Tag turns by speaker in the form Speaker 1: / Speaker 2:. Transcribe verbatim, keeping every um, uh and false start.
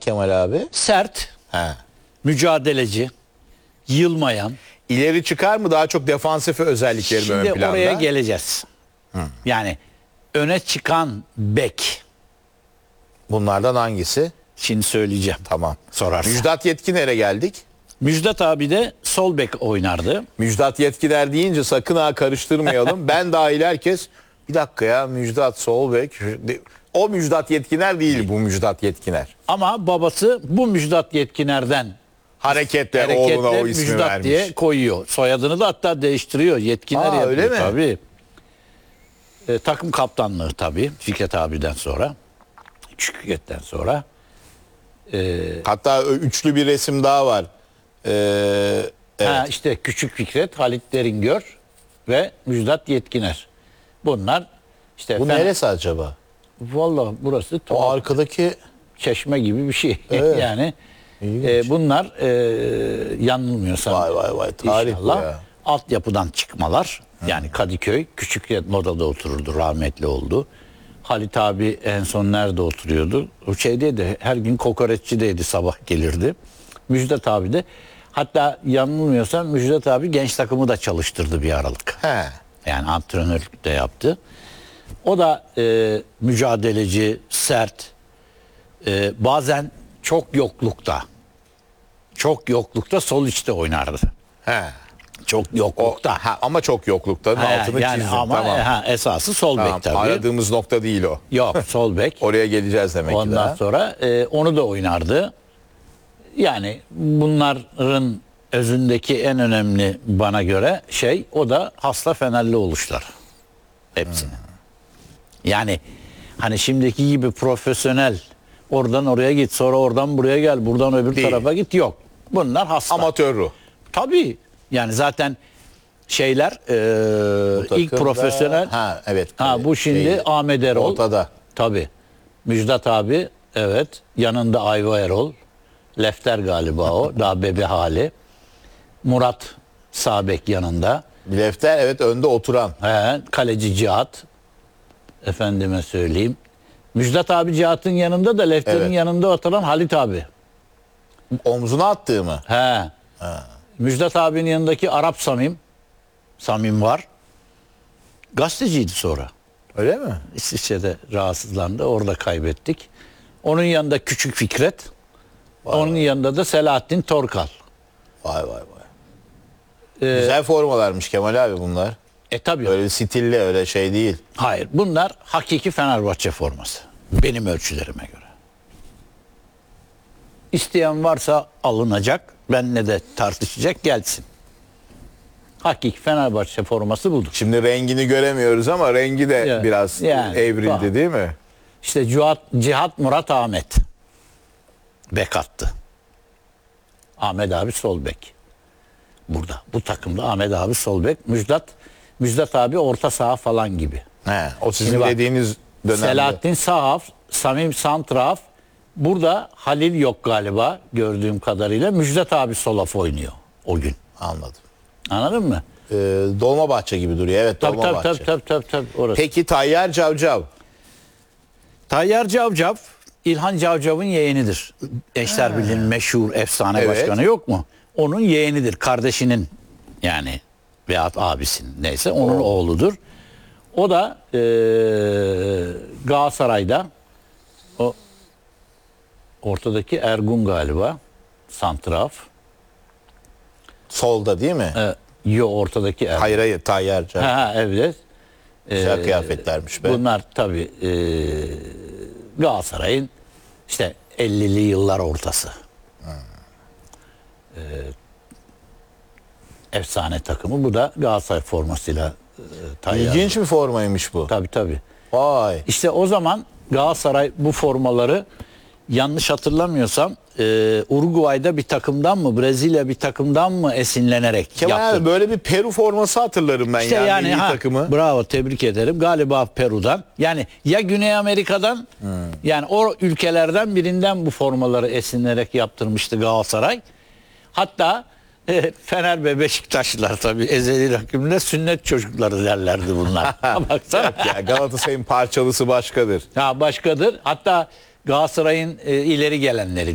Speaker 1: Kemal abi?
Speaker 2: Sert,
Speaker 1: He.
Speaker 2: mücadeleci, yılmayan.
Speaker 1: İleri çıkar mı? Daha çok defansif özellikleri mi ön
Speaker 2: Şimdi
Speaker 1: planda?
Speaker 2: oraya geleceğiz. Hı. Yani öne çıkan bek.
Speaker 1: Bunlardan hangisi?
Speaker 2: Şimdi söyleyeceğim.
Speaker 1: Tamam.
Speaker 2: Sorarsan.
Speaker 1: Müjdat Yetkiner'e geldik.
Speaker 2: Müjdat abi de sol bek oynardı.
Speaker 1: Müjdat Yetkiner deyince sakın ha karıştırmayalım. Ben dahil herkes bir dakika ya Müjdat sol bek. O Müjdat Yetkiner değil bu Müjdat Yetkiner.
Speaker 2: Ama babası bu Müjdat Yetkiner'den
Speaker 1: Hareketle,
Speaker 2: hareketle
Speaker 1: oğluna o ismi
Speaker 2: Müjdat
Speaker 1: vermiş.
Speaker 2: diye koyuyor. Soyadını da hatta değiştiriyor. Yetkiner
Speaker 1: Aa,
Speaker 2: yapıyor
Speaker 1: öyle mi?
Speaker 2: tabii. E, takım kaptanlığı tabii Fikret abiden sonra. Küçük Fikret'ten sonra. E,
Speaker 1: Hatta üçlü bir resim daha var. Ee, evet.
Speaker 2: ha, işte Küçük Fikret, Halit Deringör ve Müjdat Yetkiner. Bunlar işte.
Speaker 1: Bu
Speaker 2: Fen-
Speaker 1: neresi acaba?
Speaker 2: Vallahi burası
Speaker 1: O
Speaker 2: tuhaf.
Speaker 1: arkadaki
Speaker 2: Çeşme gibi bir şey.
Speaker 1: Evet.
Speaker 2: Yani e, bunlar e, yanılmıyorsam
Speaker 1: Vay vay vay, tarih bu
Speaker 2: inşallah
Speaker 1: ya.
Speaker 2: altyapıdan çıkmalar. Yani Kadıköy küçük modada otururdu, rahmetli oldu. Halit abi en son nerede oturuyordu? O şeydeydi, her gün kokoreççideydi, sabah gelirdi. Müjdat abi de, hatta yanılmıyorsam Müjdat abi genç takımı da çalıştırdı bir aralık.
Speaker 1: He.
Speaker 2: Yani antrenörlük de yaptı. O da e, mücadeleci, sert, e, bazen çok yoklukta, çok yoklukta sol içte oynardı.
Speaker 1: He.
Speaker 2: Çok
Speaker 1: O,
Speaker 2: yoklukta.
Speaker 1: ha, ama çok yoklukta.
Speaker 2: Ha,
Speaker 1: Altını
Speaker 2: yani
Speaker 1: çizdim.
Speaker 2: ama
Speaker 1: Tamam.
Speaker 2: e, ha, esası sol
Speaker 1: Tamam,
Speaker 2: bek tabii.
Speaker 1: aradığımız nokta değil o.
Speaker 2: Yok, sol bek.
Speaker 1: Oraya geleceğiz demek ki
Speaker 2: Ondan
Speaker 1: daha.
Speaker 2: sonra e, onu da oynardı. Yani bunların özündeki en önemli bana göre şey, o da hasta Fenerli oluşlar. Hepsini. Yani hani şimdiki gibi profesyonel oradan oraya git, sonra oradan buraya gel, buradan öbür
Speaker 1: Değil.
Speaker 2: tarafa git, yok. Bunlar hasta.
Speaker 1: Amatör ruh.
Speaker 2: Tabii. Yani zaten şeyler e,
Speaker 1: Bu
Speaker 2: ilk
Speaker 1: takımda-
Speaker 2: profesyonel.
Speaker 1: Ha evet.
Speaker 2: Ha, bu şimdi
Speaker 1: Şey,
Speaker 2: Ahmet Erol.
Speaker 1: Ortada.
Speaker 2: Tabii. Müjdat abi, evet. Yanında Ayva Erol. Lefter galiba o. Daha bebe hali. Murat Sabek yanında.
Speaker 1: Lefter evet önde oturan.
Speaker 2: He, kaleci Cihat. Efendime söyleyeyim. Müjdat abi Cihat'ın yanında da Lefter'in
Speaker 1: Evet.
Speaker 2: yanında oturan Halit abi.
Speaker 1: Omzuna attığı mı?
Speaker 2: He. Müjdat abinin yanındaki Arap Samim. Samim var. Gazeteciydi sonra.
Speaker 1: Öyle mi?
Speaker 2: İsviçre'de rahatsızlandı. Orada kaybettik. Onun yanında Küçük Fikret. Onun yanında da Selahattin Torkal.
Speaker 1: Vay vay vay. Güzel formalarmış Kemal abi bunlar.
Speaker 2: E tabii.
Speaker 1: Öyle stilli öyle şey değil.
Speaker 2: Hayır. Bunlar hakiki Fenerbahçe forması. Benim ölçülerime göre. İsteyen varsa alınacak. Benle de tartışacak, gelsin. Hakiki Fenerbahçe forması budur.
Speaker 1: Şimdi rengini göremiyoruz ama rengi de
Speaker 2: Ya,
Speaker 1: biraz
Speaker 2: yani,
Speaker 1: evrildi
Speaker 2: tamam.
Speaker 1: değil mi?
Speaker 2: İşte Cihat, Cihat Murat Ahmet. Bek attı. Ahmet abi sol bek. Burada. Bu takımda Ahmet abi sol bek. Müjdat, Müjdat abi orta saha falan gibi.
Speaker 1: He, o sizin
Speaker 2: Şimdi bak,
Speaker 1: dediğiniz dönemde.
Speaker 2: Selahattin Sahaf, Samim Santraf. Burada Halil yok galiba gördüğüm kadarıyla. Müjdat abi solaf oynuyor o gün.
Speaker 1: Anladım.
Speaker 2: Anladın mı?
Speaker 1: Ee, Dolmabahçe gibi duruyor. Evet
Speaker 2: Tabii tabii
Speaker 1: Dolmabahçe.
Speaker 2: tabii, tabii tabii tabii orası.
Speaker 1: Peki Tayyar Cavcav.
Speaker 2: Tayyar Cavcav, İlhan Cavcav'ın yeğenidir. Gençler Birliği'nin meşhur efsane
Speaker 1: Evet.
Speaker 2: başkanı yok mu? Onun yeğenidir. Kardeşinin yani veyahut abisinin neyse onun
Speaker 1: Oo.
Speaker 2: oğludur. O da eee Galatasaray'da o ortadaki Ergun galiba santraf.
Speaker 1: Solda değil mi?
Speaker 2: E, yo ortadaki Ergun.
Speaker 1: Hayır hayır Tayyar Cavcav.
Speaker 2: Ha, evet.
Speaker 1: Güzel
Speaker 2: Ee,
Speaker 1: kıyafetlermiş be.
Speaker 2: Bunlar tabii e, Galatasaray'ın işte ellili yıllar ortası. Ee, efsane takımı. Bu da Galatasaray formasıyla e, Tayyar.
Speaker 1: İlginç bir formaymış bu.
Speaker 2: Tabii tabii.
Speaker 1: Vay.
Speaker 2: İşte o zaman Galatasaray bu formaları yanlış hatırlamıyorsam e, Uruguay'da bir takımdan mı Brezilya bir takımdan mı esinlenerek
Speaker 1: Kemal
Speaker 2: yaptı.
Speaker 1: abi böyle bir Peru forması hatırlarım ben
Speaker 2: İşte
Speaker 1: ya.
Speaker 2: yani
Speaker 1: milli
Speaker 2: ha,
Speaker 1: takımı.
Speaker 2: bravo, tebrik ederim. Galiba Peru'dan. Yani ya Güney Amerika'dan yani o ülkelerden birinden bu formaları esinlenerek yaptırmıştı Galatasaray. Hatta e, Fener ve Beşiktaşlılar tabii ezeli rakibinde sünnet çocukları derlerdi bunlar. Baksana.
Speaker 1: Ya Galatasaray'ın parçalısı başkadır.
Speaker 2: Ha, başkadır. Hatta Galatasaray'ın e, ileri gelenleri